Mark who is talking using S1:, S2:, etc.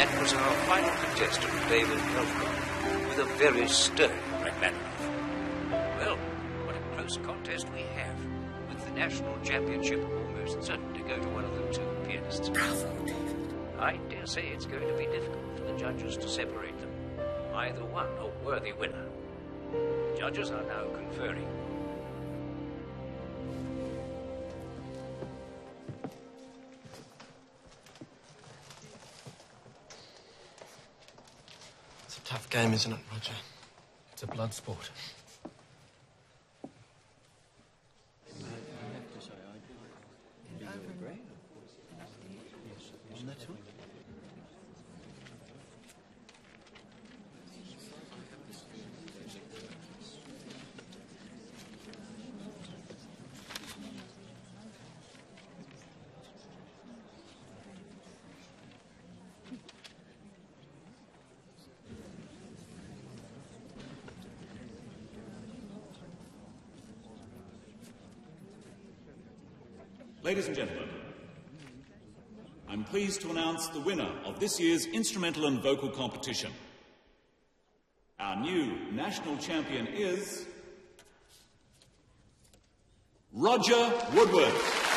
S1: that was our final contestant, David Elfcott, with a very stern Rachmaninoff. Well, what a close contest we have, with the national championship almost certain to go to one of the two pianists.
S2: Bravo, David.
S1: I dare say it's going to be difficult for the judges to separate them. Either one a worthy winner. The judges are now conferring.
S3: It's a tough game, isn't it, Roger? It's a blood sport.
S4: Ladies and gentlemen, I'm pleased to announce the winner of this year's instrumental and vocal competition. Our new national champion is Roger Woodward.